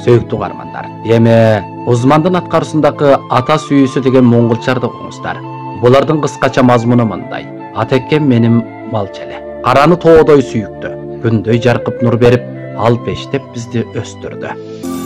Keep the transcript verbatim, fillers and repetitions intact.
Сөйктүү кармандар. Эми Узмандын аткарысындагы ата сүйүүсү деген моңголчарды окуңуздар. Булардын кыскача мазмуну мындай. Атекем менин малчеле. Караны тоодой сүйүктү. Күндөй жаркып нур берип, ал пештеп бизди өстүрдү.